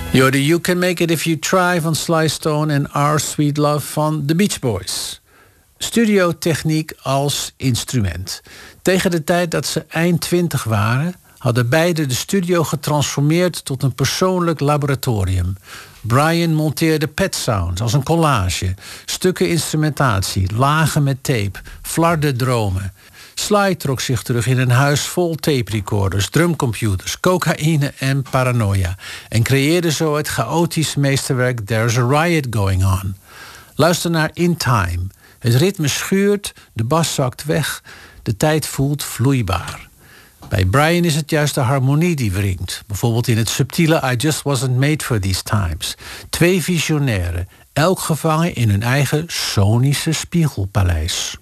Jorde, You Can Make It If You Try van Sly Stone en Our Sweet Love van The Beach Boys. Studiotechniek als instrument. Tegen de tijd dat ze eind 20 waren, hadden beiden de studio getransformeerd tot een persoonlijk laboratorium. Brian monteerde pet sounds als een collage, stukken instrumentatie, lagen met tape, flarde dromen. Sly trok zich terug in een huis vol tape recorders, drumcomputers, cocaïne en paranoia en creëerde zo het chaotisch meesterwerk There's a Riot Going On. Luister naar In Time. Het ritme schuurt, de bas zakt weg, de tijd voelt vloeibaar. Bij Brian is het juist de harmonie die wringt. Bijvoorbeeld in het subtiele I Just Wasn't Made for These Times. Twee visionairen, elk gevangen in hun eigen sonische spiegelpaleis.